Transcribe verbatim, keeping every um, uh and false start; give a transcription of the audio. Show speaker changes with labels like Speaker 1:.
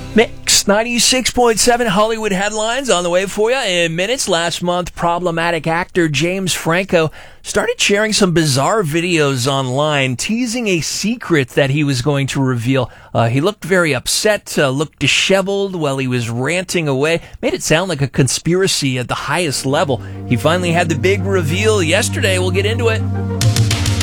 Speaker 1: Mix ninety-six point seven Hollywood headlines on the way for you in minutes. Last month, problematic actor James Franco started sharing some bizarre videos online, teasing a secret that he was going to reveal. Uh, he looked very upset, uh, looked disheveled while he was ranting away, made it sound like a conspiracy at the highest level. He finally had the big reveal yesterday. We'll get into it.